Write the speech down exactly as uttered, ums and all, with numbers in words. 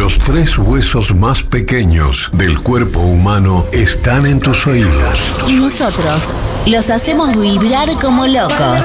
Los tres huesos más pequeños del cuerpo humano están en tus oídos. Y nosotros los hacemos vibrar como locos.